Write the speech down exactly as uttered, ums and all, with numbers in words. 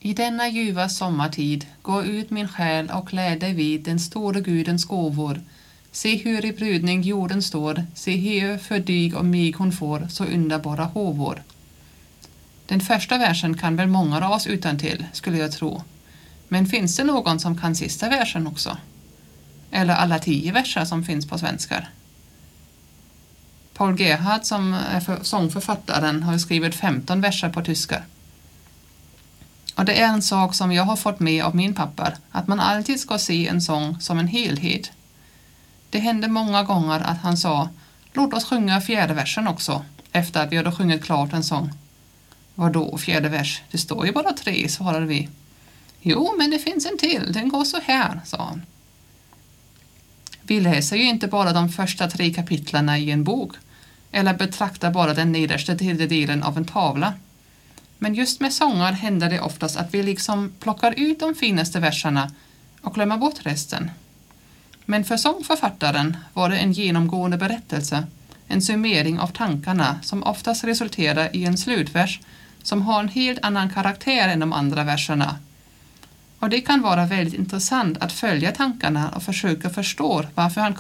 I denna ljuva sommartid, gå ut min själ och klä dig vid den store Gudens gåvor. Se hur i brudning jorden står, se hur för dig och mig hon får så underbara håvor. Den första versen kan väl många av oss utan till, skulle jag tro. Men finns det någon som kan sista versen också? Eller alla tio verser som finns på svenskar? Paul Gerhardt, som är för sångförfattaren, har skrivit femton verser på tyska. Och det är en sak som jag har fått med av min pappa, att man alltid ska se en sång som en helhet. Det hände många gånger att han sa, låt oss sjunga fjärde versen också, efter att vi hade sjungit klart en sång. Vadå fjärde vers? Det står ju bara tre, svarade vi. Jo, men det finns en till, den går så här, sa han. Vi läser ju inte bara de första tre kapitlarna i en bok, eller betraktar bara den nedersta delen av en tavla. Men just med sånger händer det oftast att vi liksom plockar ut de finaste verserna och glömmer bort resten. Men för sångförfattaren var det en genomgående berättelse, en summering av tankarna som oftast resulterar i en slutvers som har en helt annan karaktär än de andra verserna. Och det kan vara väldigt intressant att följa tankarna och försöka förstå varför han